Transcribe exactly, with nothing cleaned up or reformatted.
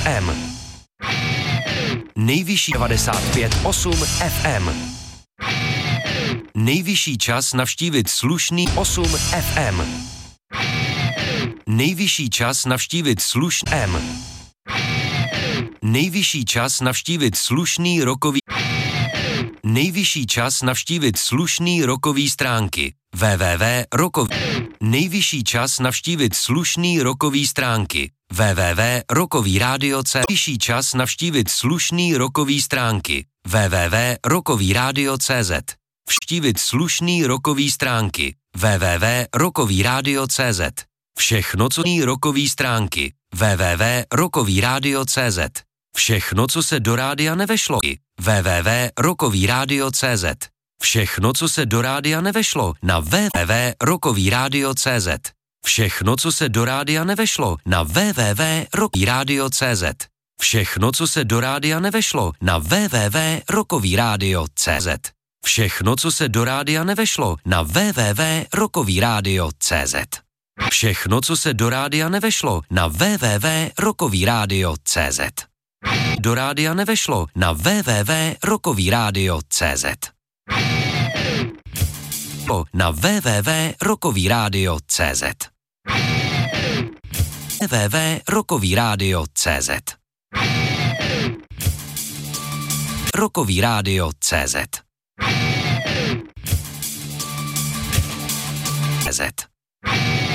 M. Nejvyšší devadesát pět osm F M. Nejvyšší čas navštívit slušný osm F M. Nejvyšší čas navštívit slušný M. Nejvyšší čas navštívit slušný rokový Nejvyšší čas navštívit slušný rokový stránky www rokový Nejvyšší čas navštívit slušný rokový stránky www rokový rádio C Nejvyšší čas navštívit slušný rokový stránky www rokový rádio C Z Vštívit slušný rokový stránky www rokový rádio C Z Všechno co ní rokový stránky www rokový rádio C Z Všechno co se do rádia nevešlo www rokový rádio C Z Všechno co se do rádia nevešlo na www rokový rádio C Z Všechno co se do rádia nevešlo na www rokový rádio C Z Všechno co se do rádia nevešlo na www rokový rádio C Z Všechno co se do rádia nevešlo na www rokový rádio C Z Všechno co se do rádia nevešlo na www rokový rádio C Z Do rádia nevešlo na www rokový rádio C Z Na www rokový rádio C Z www rokový rádio C Z Rokový rádio C Z C Z